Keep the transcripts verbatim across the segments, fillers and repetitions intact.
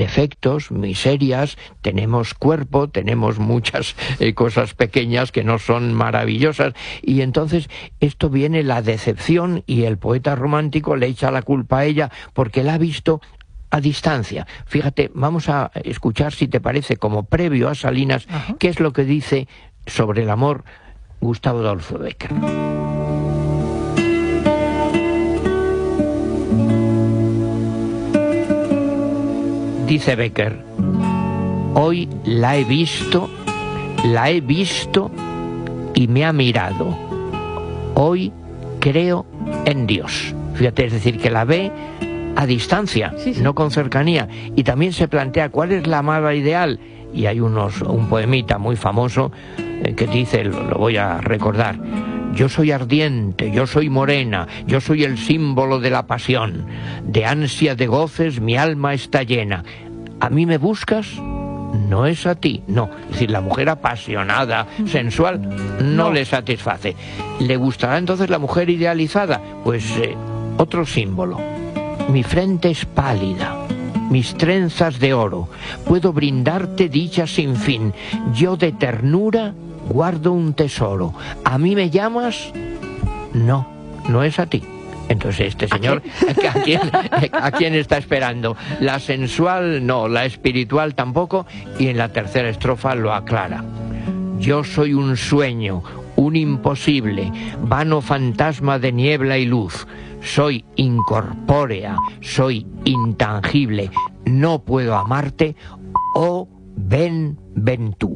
defectos, miserias, tenemos cuerpo, tenemos muchas eh, cosas pequeñas que no son maravillosas, y entonces esto viene la decepción, y el poeta romántico le echa la culpa a ella porque la ha visto a distancia. Fíjate, vamos a escuchar, si te parece, como previo a Salinas, Ajá. qué es lo que dice sobre el amor Gustavo Adolfo Bécquer. Dice Bécquer: hoy la he visto, la he visto y me ha mirado. Hoy creo en Dios. Fíjate, es decir, que la ve a distancia, sí, sí. no con cercanía. Y también se plantea cuál es la amada ideal. Y hay unos, un poemita muy famoso eh, que dice, lo, lo voy a recordar: yo soy ardiente, yo soy morena, yo soy el símbolo de la pasión. De ansia de goces mi alma está llena. ¿A mí me buscas? No es a ti, no. Es decir, la mujer apasionada, sensual, no, no. le satisface. ¿Le gustará entonces la mujer idealizada? Pues eh, otro símbolo. Mi frente es pálida, mis trenzas de oro. Puedo brindarte dicha sin fin. Yo de ternura guardo un tesoro. ¿A mí me llamas? No, no es a ti. Entonces este señor, ¿a quién, ¿a quién está esperando? La sensual no, la espiritual tampoco, y en la tercera estrofa lo aclara. Yo soy un sueño, un imposible, vano fantasma de niebla y luz. Soy incorpórea, soy intangible, no puedo amarte, oh, ven, ven tú.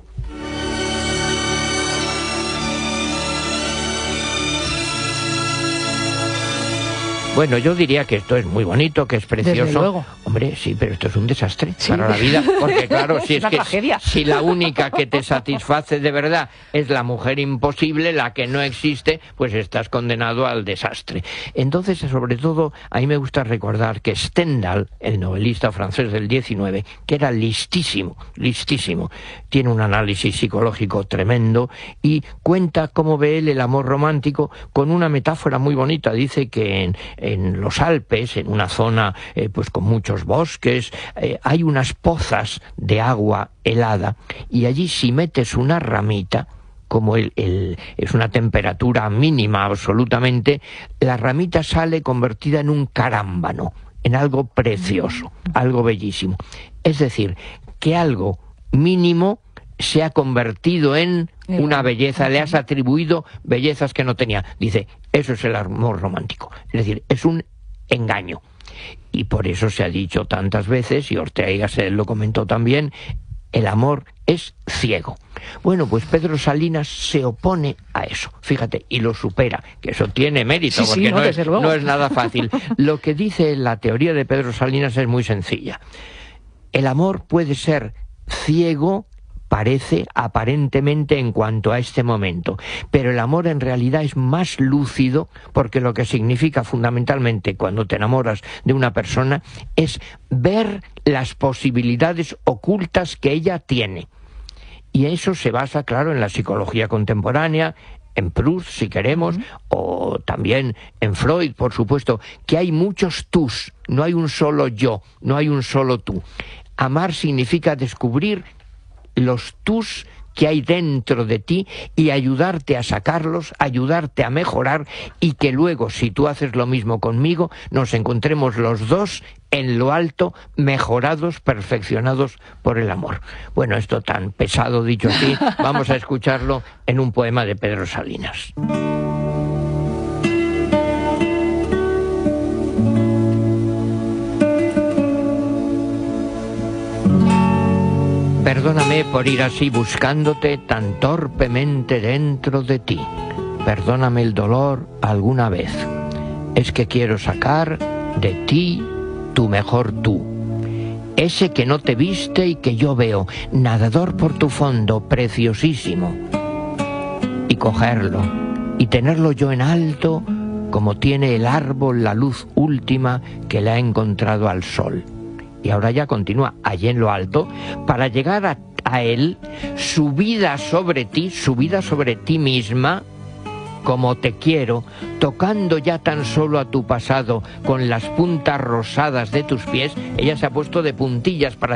Bueno, yo diría que esto es muy bonito, que es precioso. Desde luego. Hombre, sí, pero esto es un desastre sí. para la vida, porque claro, si es, es que tragedia. Si la única que te satisface de verdad es la mujer imposible, la que no existe, pues estás condenado al desastre. Entonces, sobre todo, a mí me gusta recordar que Stendhal, el novelista francés del diecinueve, que era listísimo, listísimo, tiene un análisis psicológico tremendo y cuenta cómo ve él el amor romántico con una metáfora muy bonita. Dice que en en los Alpes, en una zona eh, pues con muchos bosques, eh, hay unas pozas de agua helada, y allí si metes una ramita, como el, el, es una temperatura mínima absolutamente, la ramita sale convertida en un carámbano, en algo precioso, algo bellísimo. Es decir, que algo mínimo se ha convertido en una belleza, le has atribuido bellezas que no tenía. Dice, eso es el amor romántico. Es decir, es un engaño. Y por eso se ha dicho tantas veces, y Ortega y Gasset lo comentó también, el amor es ciego. Bueno, pues Pedro Salinas se opone a eso, fíjate, y lo supera, que eso tiene mérito, sí, porque sí, no, no, es, no es nada fácil. Lo que dice la teoría de Pedro Salinas es muy sencilla. El amor puede ser ciego, parece aparentemente en cuanto a este momento, pero el amor en realidad es más lúcido, porque lo que significa fundamentalmente cuando te enamoras de una persona es ver las posibilidades ocultas que ella tiene. Y eso se basa, claro, en la psicología contemporánea, en Proust, si queremos, o también en Freud, por supuesto, que hay muchos tus, no hay un solo yo, no hay un solo tú. Amar significa descubrir los tus que hay dentro de ti y ayudarte a sacarlos, ayudarte a mejorar, y que luego, si tú haces lo mismo conmigo, nos encontremos los dos en lo alto, mejorados, perfeccionados por el amor. Bueno, esto tan pesado dicho así, vamos a escucharlo en un poema de Pedro Salinas. Perdóname por ir así buscándote tan torpemente dentro de ti. Perdóname el dolor alguna vez. Es que quiero sacar de ti tu mejor tú. Ese que no te viste y que yo veo, nadador por tu fondo, preciosísimo. Y cogerlo, y tenerlo yo en alto, como tiene el árbol la luz última que le ha encontrado al sol. Y ahora ya continúa allí en lo alto, para llegar a, a él, subida sobre ti, subida sobre ti misma, como te quiero, tocando ya tan solo a tu pasado con las puntas rosadas de tus pies. Ella se ha puesto de puntillas para